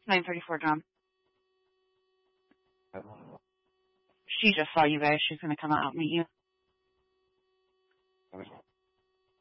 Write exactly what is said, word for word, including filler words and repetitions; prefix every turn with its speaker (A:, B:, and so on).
A: nine thirty-four, John.
B: Oh.
A: She just saw you guys. She's going to come out and meet you.